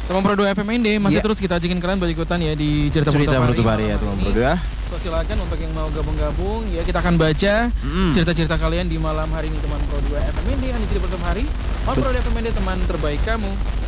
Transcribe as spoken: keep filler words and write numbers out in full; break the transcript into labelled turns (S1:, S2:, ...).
S1: Teman Pro dua F M N D masih
S2: Iya.
S1: terus kita ajakin kalian buat ikutan ya di cerita,
S2: Cerita
S1: Pro
S2: Penutup Hari ya teman Pro dua.
S1: So silakan untuk yang mau gabung-gabung ya, kita akan baca
S2: Mm.
S1: cerita-cerita kalian di malam hari ini teman Pro dua F M N D hanya cerita Penutup Hari. On Pro dua F M N D teman terbaik kamu.